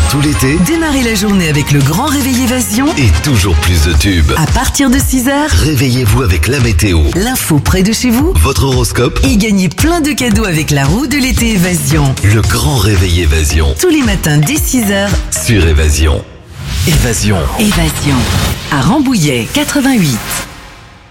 tout l'été Démarrez la journée avec le grand réveil Évasion. et toujours plus de tubes. À partir de 6h, Réveillez-vous avec la météo, l'info près de chez vous. votre horoscope, Et gagnez plein de cadeaux avec la roue de l'été Évasion. le grand réveil Évasion Tous les matins dès 6h, sur Évasion. Évasion. Évasion. À Rambouillet, 88.